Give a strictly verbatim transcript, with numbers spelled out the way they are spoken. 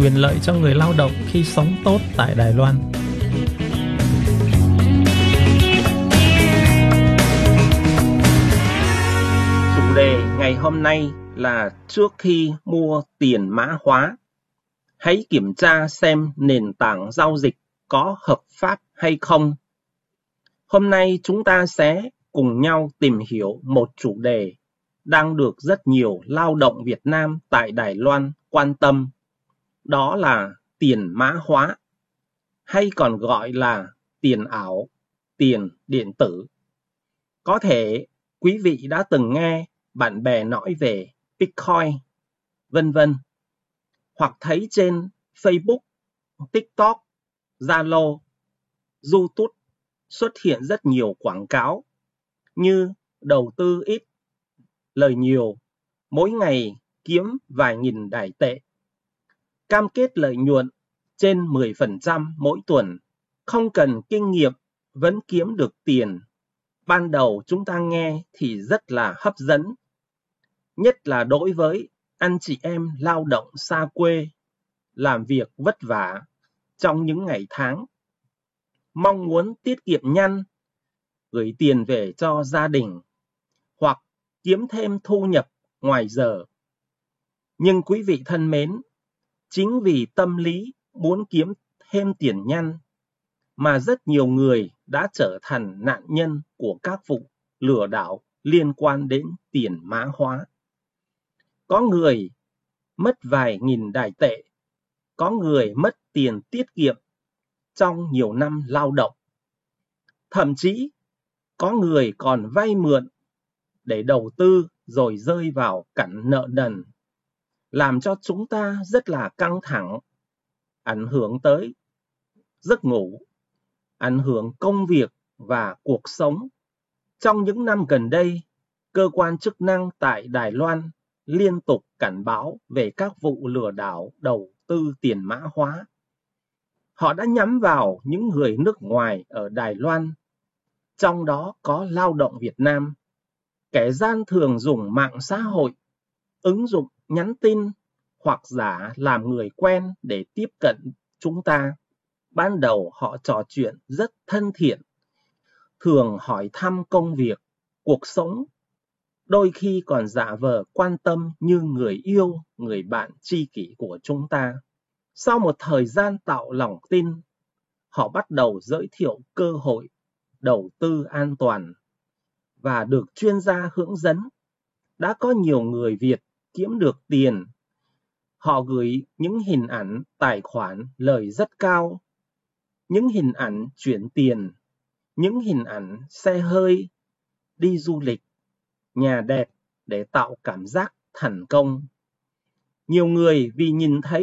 quyền lợi cho người lao động khi sống tốt tại Đài Loan. Chủ đề ngày hôm nay là trước khi mua tiền mã hóa, hãy kiểm tra xem nền tảng giao dịch có hợp pháp hay không. Hôm nay chúng ta sẽ cùng nhau tìm hiểu một chủ đề đang được rất nhiều lao động Việt Nam tại Đài Loan quan tâm. Đó là tiền mã hóa, hay còn gọi là tiền ảo, tiền điện tử. Có thể quý vị đã từng nghe bạn bè nói về Bitcoin, vân vân, hoặc thấy trên Facebook, TikTok, Zalo, YouTube xuất hiện rất nhiều quảng cáo như đầu tư ít, lời nhiều, mỗi ngày kiếm vài nghìn Đài tệ, cam kết lợi nhuận trên mười phần trăm mỗi tuần, không cần kinh nghiệm vẫn kiếm được tiền. Ban đầu chúng ta nghe thì rất là hấp dẫn, nhất là đối với anh chị em lao động xa quê, làm việc vất vả trong những ngày tháng, mong muốn tiết kiệm nhanh, gửi tiền về cho gia đình, hoặc kiếm thêm thu nhập ngoài giờ. Nhưng quý vị thân mến, chính vì tâm lý muốn kiếm thêm tiền nhanh mà rất nhiều người đã trở thành nạn nhân của các vụ lừa đảo liên quan đến tiền mã hóa. Có người mất vài nghìn Đài tệ, có người mất tiền tiết kiệm trong nhiều năm lao động. Thậm chí có người còn vay mượn để đầu tư rồi rơi vào cảnh nợ nần, làm cho chúng ta rất là căng thẳng, ảnh hưởng tới giấc ngủ, ảnh hưởng công việc và cuộc sống. Trong những năm gần đây, cơ quan chức năng tại Đài Loan liên tục cảnh báo về các vụ lừa đảo đầu tư tiền mã hóa. Họ đã nhắm vào những người nước ngoài ở Đài Loan, trong đó có lao động Việt Nam. Kẻ gian thường dùng mạng xã hội, ứng dụng nhắn tin hoặc giả làm người quen để tiếp cận chúng ta. Ban đầu họ trò chuyện rất thân thiện, thường hỏi thăm công việc, cuộc sống, đôi khi còn giả vờ quan tâm như người yêu, người bạn tri kỷ của chúng ta. Sau một thời gian tạo lòng tin, họ bắt đầu giới thiệu cơ hội đầu tư an toàn và được chuyên gia hướng dẫn. Đã có nhiều người Việt kiếm được tiền. Họ gửi những hình ảnh tài khoản lời rất cao, những hình ảnh chuyển tiền, những hình ảnh xe hơi, đi du lịch, nhà đẹp để tạo cảm giác thành công. Nhiều người vì nhìn thấy